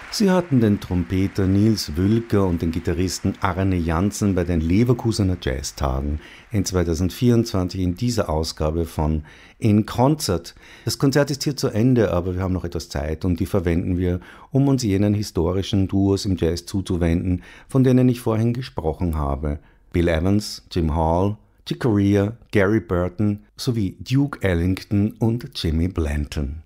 Sie hatten den Trompeter Nils Wülker und den Gitarristen Arne Janssen bei den Leverkusener Jazztagen in 2024 in dieser Ausgabe von In Concert. Das Konzert ist hier zu Ende, aber wir haben noch etwas Zeit und die verwenden wir, um uns jenen historischen Duos im Jazz zuzuwenden, von denen ich vorhin gesprochen habe. Bill Evans, Jim Hall, Chick Corea, Gary Burton sowie Duke Ellington und Jimmy Blanton.